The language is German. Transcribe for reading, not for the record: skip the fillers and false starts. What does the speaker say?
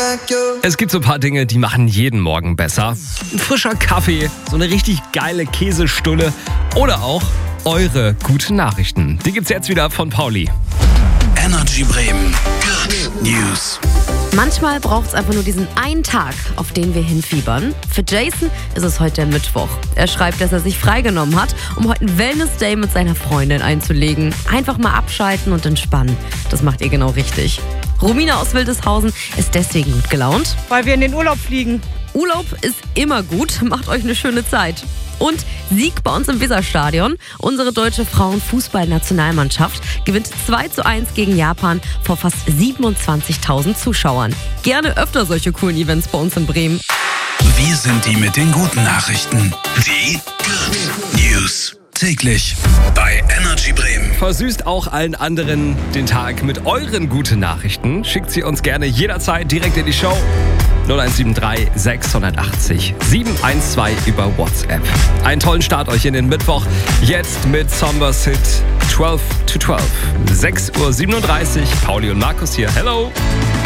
Es gibt so ein paar Dinge, die machen jeden Morgen besser. Ein frischer Kaffee, so eine richtig geile Käsestulle oder auch eure guten Nachrichten. Die gibt's jetzt wieder von Pauli. Energy Bremen. Good News. Manchmal braucht es einfach nur diesen einen Tag, auf den wir hinfiebern. Für Jason ist es heute der Mittwoch. Er schreibt, dass er sich freigenommen hat, um heute einen Wellness-Day mit seiner Freundin einzulegen. Einfach mal abschalten und entspannen. Das macht ihr genau richtig. Romina aus Wildeshausen ist deswegen gut gelaunt. Weil wir in den Urlaub fliegen. Urlaub ist immer gut, macht euch eine schöne Zeit. Und Sieg bei uns im Weserstadion. Unsere deutsche Frauenfußballnationalmannschaft gewinnt 2:1 gegen Japan vor fast 27.000 Zuschauern. Gerne öfter solche coolen Events bei uns in Bremen. Wir sind die mit den guten Nachrichten. Die Good News. Täglich bei Energy Bremen. Versüßt auch allen anderen den Tag mit euren guten Nachrichten. Schickt sie uns gerne jederzeit direkt in die Show. 0173 680 712 über WhatsApp. Einen tollen Start euch in den Mittwoch. Jetzt mit Sombers Hit 12 to 12. 6:37 Uhr. Pauli und Markus hier. Hello.